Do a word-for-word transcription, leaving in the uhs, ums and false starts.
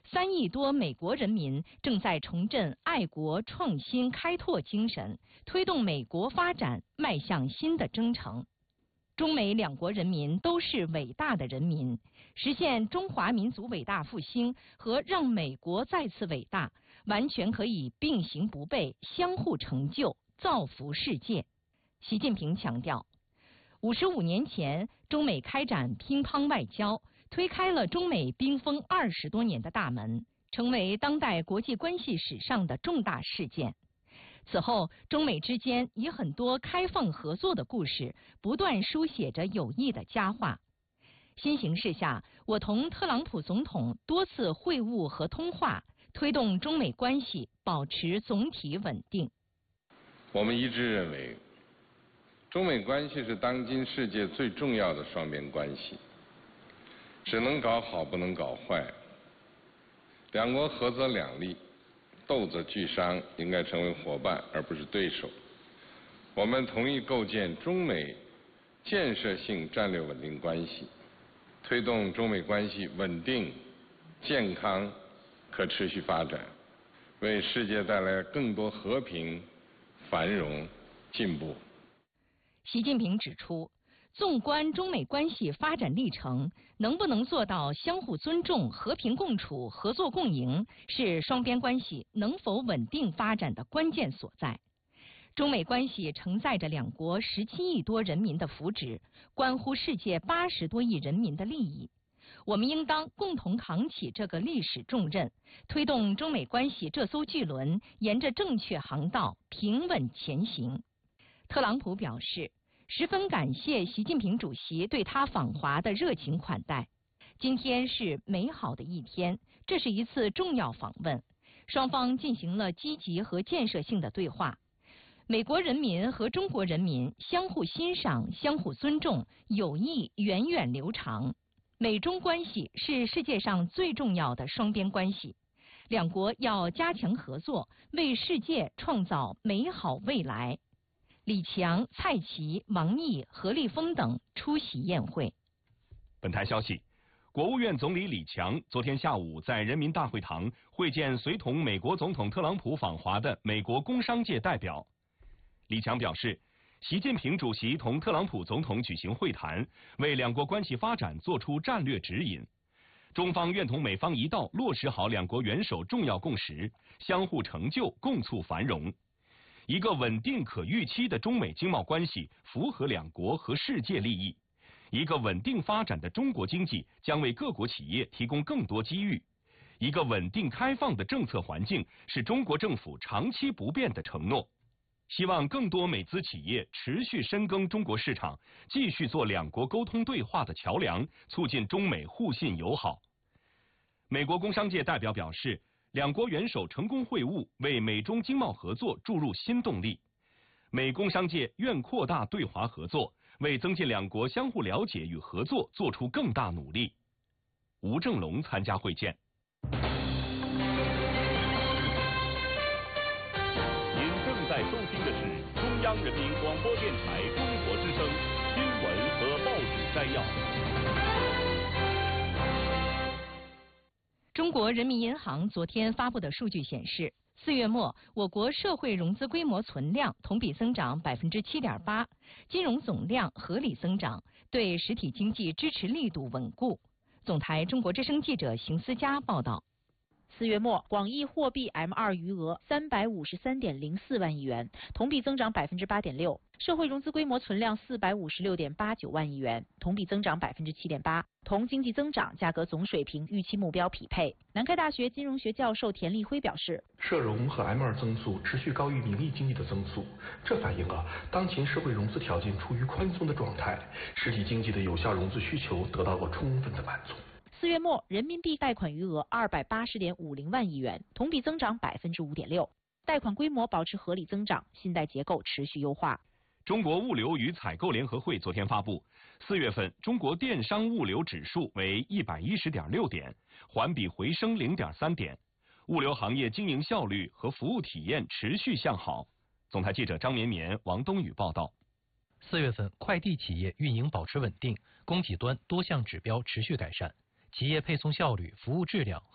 三亿多美国人民正在重振爱国、创新、开拓精神，推动美国发展迈向新的征程。中美两国人民都是伟大的人民，实现中华民族伟大复兴和让美国再次伟大，完全可以并行不悖，相互成就，造福世界。习近平强调，五十五年前，中美开展乒乓外交，推开了中美冰封二十多年的大门，成为当代国际关系史上的重大事件。此后，中美之间以很多开放合作的故事，不断书写着有益的佳话。新形势下，我同特朗普总统多次会晤和通话，推动中美关系保持总体稳定。 我们一致认为，中美关系是当今世界最重要的双边关系，只能搞好不能搞坏，两国合则两利，斗则俱伤，应该成为伙伴而不是对手。我们同意构建中美建设性战略稳定关系，推动中美关系稳定、健康、可持续发展，为世界带来更多和平、繁荣、进步。 习近平指出，纵观中美关系发展历程，能不能做到相互尊重、和平共处、合作共赢，是双边关系能否稳定发展的关键所在。中美关系承载着两国十七亿多人民的福祉，关乎世界八十多亿人民的利益。我们应当共同扛起这个历史重任，推动中美关系这艘巨轮沿着正确航道平稳前行。特朗普表示，十分感谢习近平主席对他访华的热情款待。今天是美好的一天，这是一次重要访问，双方进行了积极和建设性的对话。美国人民和中国人民相互欣赏、相互尊重，友谊源远流长。美中关系是世界上最重要的双边关系，两国要加强合作，为世界创造美好未来。李强、蔡奇、王毅、何立峰等出席宴会。 本台消息，国务院总理李强昨天下午在人民大会堂会见随同美国总统特朗普访华的美国工商界代表。李强表示，习近平主席同特朗普总统举行会谈，为两国关系发展作出战略指引。中方愿同美方一道落实好两国元首重要共识，相互成就，共促繁荣。一个稳定可预期的中美经贸关系符合两国和世界利益。一个稳定发展的中国经济将为各国企业提供更多机遇。一个稳定开放的政策环境是中国政府长期不变的承诺。希望更多美资企业持续深耕中国市场，继续做两国沟通对话的桥梁，促进中美互信友好。美国工商界代表表示，两国元首成功会晤，为美中经贸合作注入新动力。美工商界愿扩大对华合作，为增进两国相互了解与合作做出更大努力。吴正龙参加会见。在收听的是中央人民广播电台中国之声新闻和报纸摘要。 中国人民银行昨天发布的数据显示，四月末我国社会融资规模存量同比增长百分之七点八，金融总量合理增长，对实体经济支持力度稳固。总台中国之声记者邢思佳报道。 四月末，广义货币 M 二 余额三百五十三点零四万亿元，同比增长百分之八点六；社会融资规模存量四百五十六点八九万亿元，同比增长百分之七点八，同经济增长、价格总水平预期目标匹配。南开大学金融学教授田立辉表示， 社融和 M 二 增速持续高于名义经济的增速，这反映了当前社会融资条件处于宽松的状态，实体经济的有效融资需求得到过充分的满足。 四月末，人民币贷款余额二百八十点五零万亿元，同比增长百分之五点六，贷款规模保持合理增长，信贷结构持续优化。 中国物流与采购联合会昨天发布，四月份中国电商物流指数为一百一十点六点，环比回升零点三点，物流行业经营效率和服务体验持续向好。总台记者张绵绵、王东宇报道。 四月份，快递企业运营保持稳定，供给端多项指标持续改善。企业配送效率、服务质量